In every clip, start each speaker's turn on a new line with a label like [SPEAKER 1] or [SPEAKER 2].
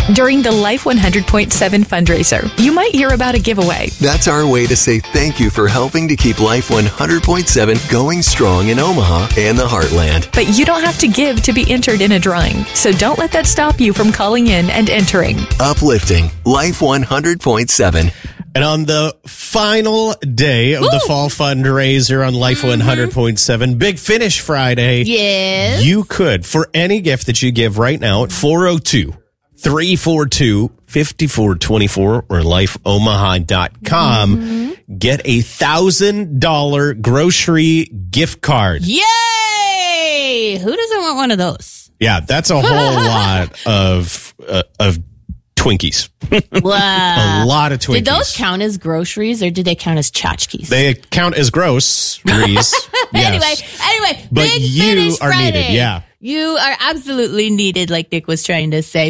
[SPEAKER 1] During the Life 100.7 fundraiser, you might hear about a giveaway.
[SPEAKER 2] That's our way to say thank you for helping to keep Life 100.7 going strong in Omaha and the Heartland.
[SPEAKER 1] But you don't have to give to be entered in a drawing, so don't let that stop you from calling in and entering.
[SPEAKER 2] Uplifting Life 100.7.
[SPEAKER 3] And on the final day of the fall fundraiser on Life 100.7, Big Finish Friday,
[SPEAKER 4] Yes.
[SPEAKER 3] you could, for any gift that you give right now at 402-342-5424 or lifeomaha.com, get a $1,000 grocery gift card.
[SPEAKER 4] Yay! Who doesn't want one of those?
[SPEAKER 3] Yeah, that's a whole lot of Twinkies.
[SPEAKER 4] Wow.
[SPEAKER 3] A lot of Twinkies.
[SPEAKER 4] Did those count as groceries or did they count as tchotchkes?
[SPEAKER 3] They count as groceries. Yes.
[SPEAKER 4] Anyway,
[SPEAKER 3] But
[SPEAKER 4] Big
[SPEAKER 3] you
[SPEAKER 4] Finish
[SPEAKER 3] are
[SPEAKER 4] Friday.
[SPEAKER 3] needed, yeah.
[SPEAKER 4] You are absolutely needed, like Nick was trying to say.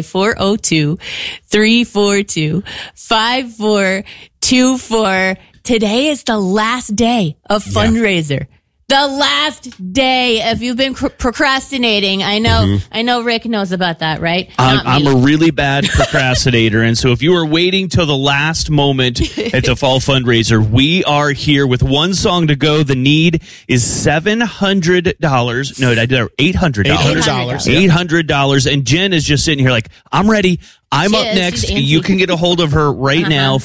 [SPEAKER 4] 402-342-5424. Today is the last day of fundraiser. The last day. If you've been procrastinating, I know Rick knows about that, right?
[SPEAKER 5] I'm a really bad procrastinator. And so if you are waiting till the last moment at the fall fundraiser, we are here with one song to go. The need is $700. No, I did $800. $800. And Jen is just sitting here like, I'm ready. I'm up next. You can get a hold of her right now.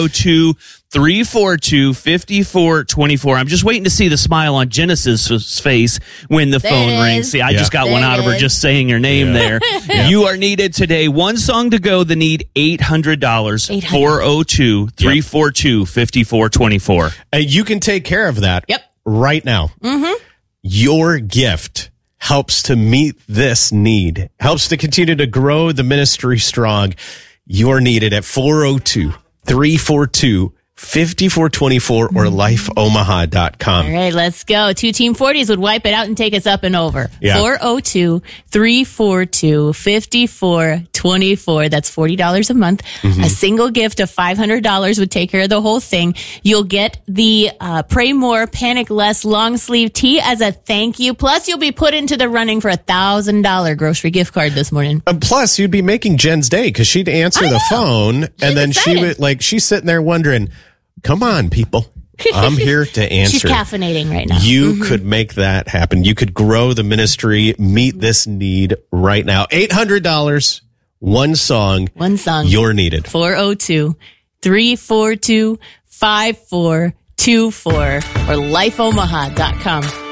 [SPEAKER 5] 402-342-5424. I'm just waiting to see the smile on Genesis' face when the phone rings. See, I just got one out of her just saying her name there. You are needed today. One song to go. The need $800. 402-342-5424.
[SPEAKER 3] You can take care of that right now. Your gift helps to meet this need, helps to continue to grow the ministry strong. You're needed at 402-342-5424 or lifeomaha.com.
[SPEAKER 4] All right, let's go. 2 Team 40s would wipe it out and take us up and over. 402-342-5424. That's $40 a month. A single gift of $500 would take care of the whole thing. You'll get the Pray More, Panic Less long sleeve tee as a thank you. Plus, you'll be put into the running for $1,000 grocery gift card this morning.
[SPEAKER 3] Plus, you'd be making Jen's day because she'd answer the phone and then she would she's sitting there wondering, come on, people. I'm here to answer.
[SPEAKER 4] She's caffeinating right now.
[SPEAKER 3] You could make that happen. You could grow the ministry, meet this need right now. $800, one song. You're needed.
[SPEAKER 4] 402-342-5424 or lifeomaha.com.